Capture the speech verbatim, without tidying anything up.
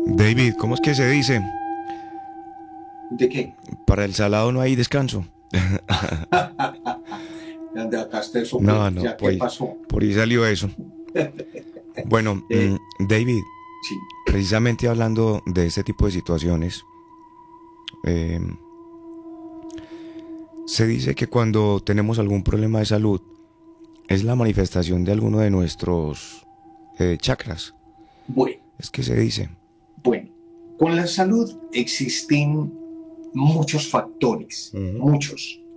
David, ¿cómo es que se dice? ¿De qué? Para el salado no hay descanso. De acá está eso, No, que no, ya por qué ahí, pasó. por ahí salió eso. Bueno, Eh, mm, David, sí, precisamente hablando de este tipo de situaciones, eh, se dice que cuando tenemos algún problema de salud es la manifestación de alguno de nuestros eh, chakras. bueno, Es que se dice. bueno. Con la salud existen muchos factores, Ujú. muchos.